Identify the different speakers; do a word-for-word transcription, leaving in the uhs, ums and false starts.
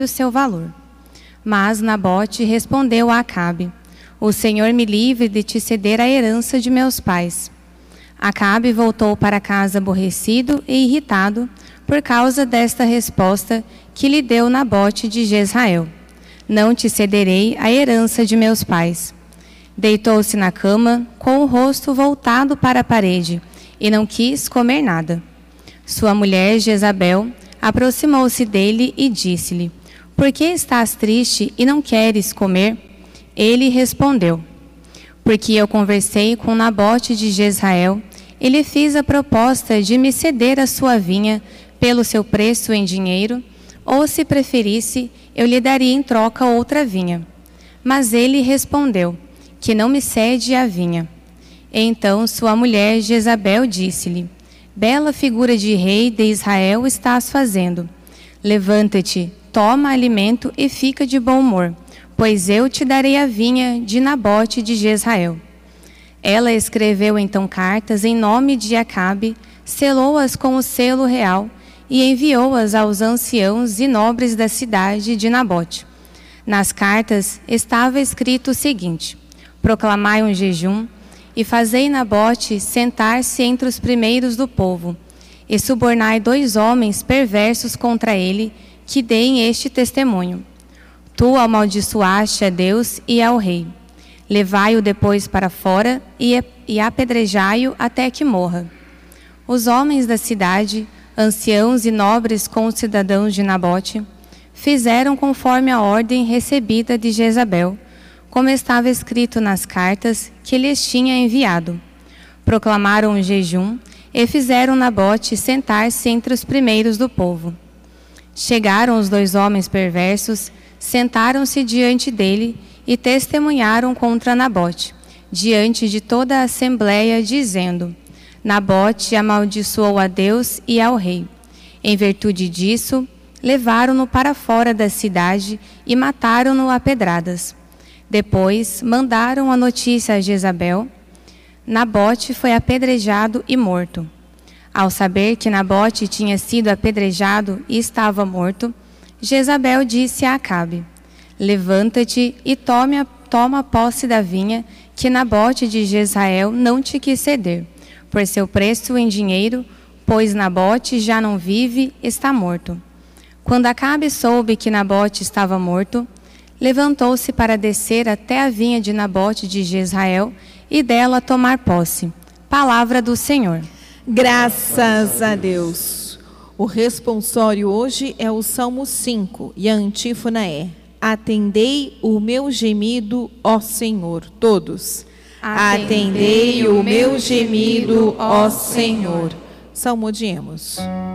Speaker 1: o seu valor. Mas Nabote respondeu a Acabe: o Senhor me livre de te ceder a herança de meus pais. Acabe voltou para casa aborrecido e irritado por causa desta resposta que lhe deu Nabote de Jezrael: não te cederei a herança de meus pais. Deitou-se na cama com o rosto voltado para a parede e não quis comer nada. Sua mulher Jezabel aproximou-se dele e disse-lhe: por que estás triste e não queres comer? Ele respondeu: porque eu conversei com Nabote de Jezrael e lhe fiz a proposta de me ceder a sua vinha pelo seu preço em dinheiro, ou se preferisse, eu lhe daria em troca outra vinha. Mas ele respondeu que não me cede a vinha. Então sua mulher Jezabel disse-lhe: bela figura de rei de Israel estás fazendo. Levanta-te, toma alimento e fica de bom humor, pois eu te darei a vinha de Nabote de Jezrael. Ela escreveu então cartas em nome de Acabe, selou-as com o selo real e enviou-as aos anciãos e nobres da cidade de Nabote. Nas cartas estava escrito o seguinte: proclamai um jejum e fazei Nabote sentar-se entre os primeiros do povo, e subornai dois homens perversos contra ele, que deem este testemunho: tu amaldiçoaste a Deus e ao rei. Levai-o depois para fora e, e apedrejai-o até que morra. Os homens da cidade, anciãos e nobres com os cidadãos de Nabote, fizeram conforme a ordem recebida de Jezabel, como estava escrito nas cartas que lhes tinha enviado. Proclamaram um jejum e fizeram Nabote sentar-se entre os primeiros do povo. Chegaram os dois homens perversos, sentaram-se diante dele e testemunharam contra Nabote, diante de toda a assembleia, dizendo: Nabote amaldiçoou a Deus e ao rei. Em virtude disso, levaram-no para fora da cidade e mataram-no a pedradas. Depois, mandaram a notícia a Jezabel: Nabote foi apedrejado e morto. Ao saber que Nabote tinha sido apedrejado e estava morto, Jezabel disse a Acabe: levanta-te e tome a, toma posse da vinha que Nabote de Jezrael não te quis ceder, por seu preço em dinheiro, pois Nabote já não vive, está morto. Quando Acabe soube que Nabote estava morto, levantou-se para descer até a vinha de Nabote de Jezrael e dela tomar posse. Palavra do Senhor.
Speaker 2: Graças a Deus. O responsório hoje é o Salmo cinco e a antífona é: atendei o meu gemido, ó Senhor. Todos. Atendei o meu gemido, ó Senhor. Salmodiemos.